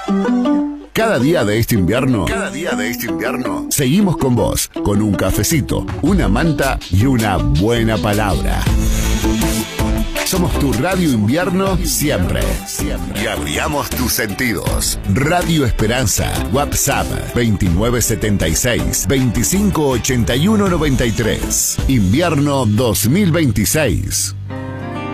Cada día de este invierno, seguimos con vos, con un cafecito, una manta y una buena palabra. Somos tu Radio Invierno siempre. Y abriamos tus sentidos. Radio Esperanza. WhatsApp 2976-258193. Invierno 2026.